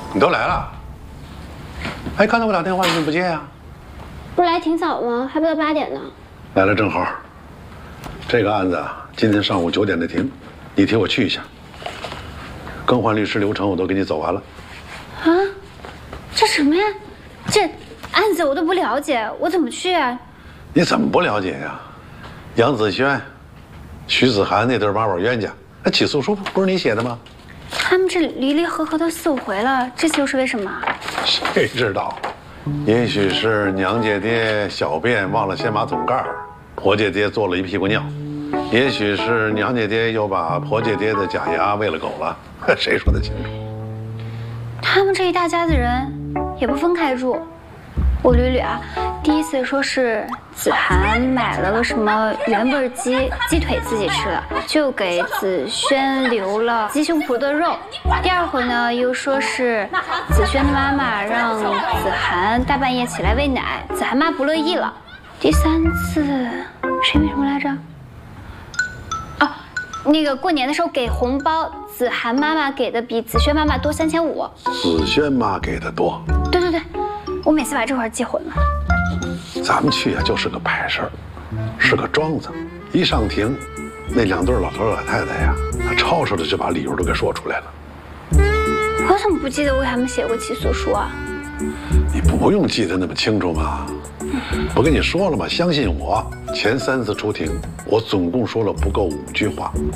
你都来了？哎，刚才我打电话你怎么不接呀？ 不是来挺早吗？还不到8点呢。 来了正好。这个案子啊，今天上午9点的庭，你替我去一下。更换律师流程我都给你走完了。 啊？这什么呀？这案子我都不了解，我怎么去啊？ 你怎么不了解呀？杨子轩、徐子涵那对妈宝冤家，那起诉书不是你写的吗？ 他们这离离合合都4、5回了，这次又是为什么？ 谁知道？也许是娘家爹小便忘了掀马桶盖，婆家爹做了一屁股尿；也许是娘家爹又把婆家爹的假牙喂了狗了，谁说得清楚？ 他们这一大家子人也不分开住。我捋捋啊，第一次说是子涵买了个什么原味鸡腿自己吃了，就给子轩留了鸡胸脯的肉。第二回呢，又说是子轩的妈妈让子涵大半夜起来喂奶，子涵妈不乐意了。第3次是因为什么来着？哦，那个过年的时候给红包，子涵妈妈给的比子轩妈妈多3500。 子轩妈给的多。 对对对。我每次把这块记混了。 咱们去呀，就是个摆设，是个庄子。一上庭，那2对老头老太太呀，吵吵的就把理由都给说出来了。 我怎么不记得我给他们写过起诉书啊？ 你不用记得那么清楚嘛。不跟你说了吗？相信我，前3次出庭，我总共说了不够5句话。